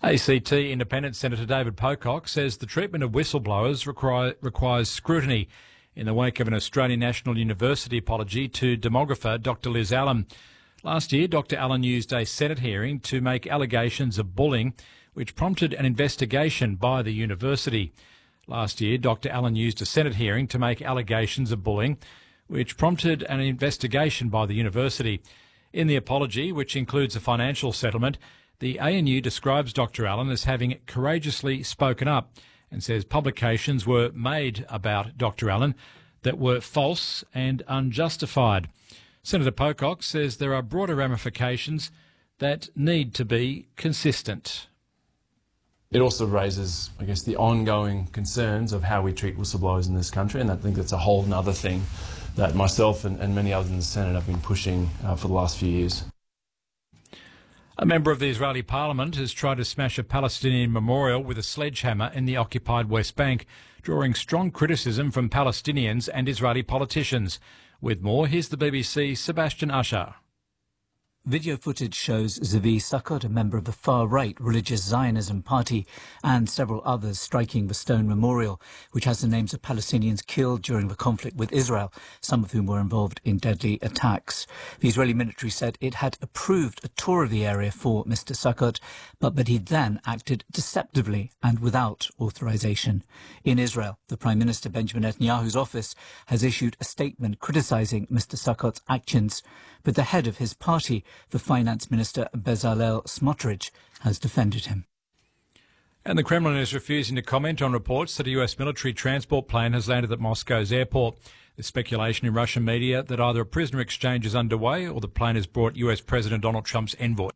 ACT Independent Senator David Pocock says the treatment of whistleblowers requires scrutiny in the wake of an Australian National University apology to demographer Dr Liz Allen. Last year, Dr Allen used a Senate hearing to make allegations of bullying, which prompted an investigation by the university. Last year, Dr Allen used a Senate hearing to make allegations of bullying, which prompted an investigation by the university. In the apology, which includes a financial settlement, the ANU describes Dr Allen as having courageously spoken up and says publications were made about Dr Allen that were false and unjustified. Senator Pocock says there are broader ramifications that need to be consistent. It also raises, I guess, the ongoing concerns of how we treat whistleblowers in this country, and I think that's a whole other thing that myself and many others in the Senate have been pushing for the last few years. A member of the Israeli parliament has tried to smash a Palestinian memorial with a sledgehammer in the occupied West Bank, drawing strong criticism from Palestinians and Israeli politicians. With more, here's the BBC's Sebastian Usher. Video footage shows Zvi Sukkot, a member of the far-right Religious Zionism Party, and several others striking the stone memorial, which has the names of Palestinians killed during the conflict with Israel, some of whom were involved in deadly attacks. The Israeli military said it had approved a tour of the area for Mr. Sukkot, but that he then acted deceptively and without authorization. In Israel, the Prime Minister Benjamin Netanyahu's office has issued a statement criticizing Mr. Sukkot's actions, but the head of his party, the Finance Minister Bezalel Smotrich, has defended him. And the Kremlin is refusing to comment on reports that a US military transport plane has landed at Moscow's airport. There's speculation in Russian media that either a prisoner exchange is underway or the plane has brought US President Donald Trump's envoy.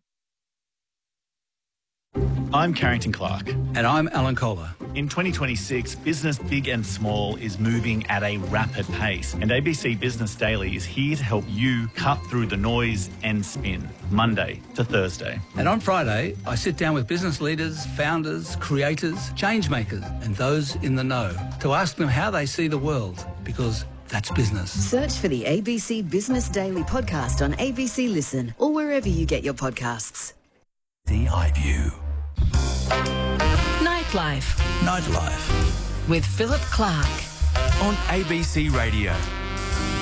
I'm Carrington Clark. And I'm Alan Kohler. In 2026, business big and small is moving at a rapid pace, and ABC Business Daily is here to help you cut through the noise and spin, Monday to Thursday. And on Friday, I sit down with business leaders, founders, creators, change makers, and those in the know to ask them how they see the world, because that's business. Search for the ABC Business Daily podcast on ABC Listen or wherever you get your podcasts. The iView. Nightlife Nightlife. with Philip Clark on ABC Radio.